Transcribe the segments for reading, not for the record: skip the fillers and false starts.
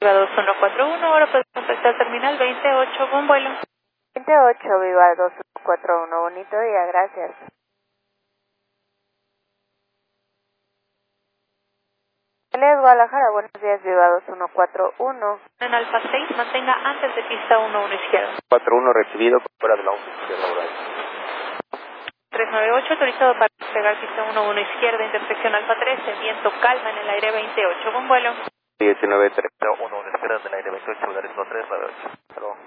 Viva 2141, ahora puedes contactar terminal 28, buen vuelo. 28, Viva 2141, bonito día, gracias. Guadalajara, buenos días, Viva 2141. En Alfa 6, mantenga antes de pista 11 izquierda. 41 recibido, fuera de la 11 izquierda, horario. 398, autorizado para despegar pista 11 izquierda, intersección Alfa 13, viento calma en el aire 28, buen vuelo. 19, 11 izquierda en el aire 28, horario 1398. Hello.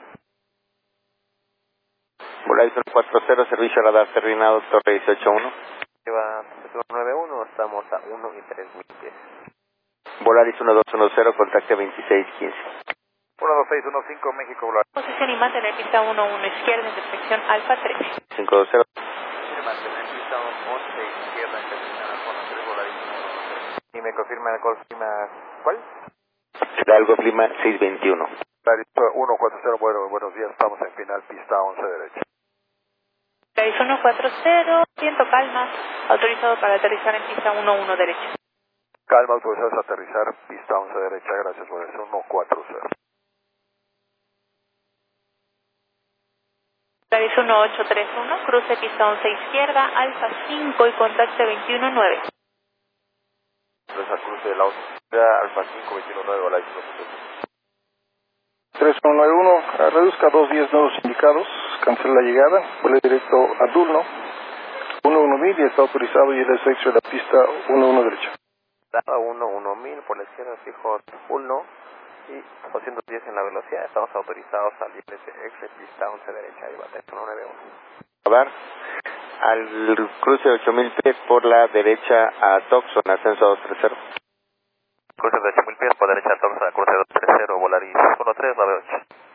Volaris 140, servicio radar terminado, Torre 181. Lleva 191, estamos a 1 y 3000 pies. Volaris 1210, contacte 2615. 12615, México, Volaris. Posición y mantener pista 11 izquierda, intersección Alfa 13. 520. Mantener pista 11 izquierda, intersección Alfa 3, Volaris 110. Y me confirma el Golf Lima, ¿cuál? Hidalgo Lima 621. Volaris 140, buenos días, estamos en final, pista 11 derecha. Volaris 140, viento calma, autorizado para aterrizar en pista 11 derecha. Calma, autorizados a aterrizar, pista 11 derecha, gracias, Volaris 140. Volaris 1831, cruce pista 11 izquierda, Alfa 5 y contacte 219. Entonces, cruce de la 11 izquierda, Alfa 5, 219, Volaris 3191, reduzca 210 nuevos indicados, cancela la llegada, vuele directo a Dulno, 11000 y está autorizado y el extra de la pista 11 derecha. 11000 por la izquierda, fijo full no, y 210 en la velocidad, estamos autorizados al ILS pista 11 derecha, y bate 191. Radar al cruce de 8000 pies por la derecha a Tucson, ascenso 230. Cruce de 8000 pies por derecha a Tucson, cruce 230, Volaris 1398.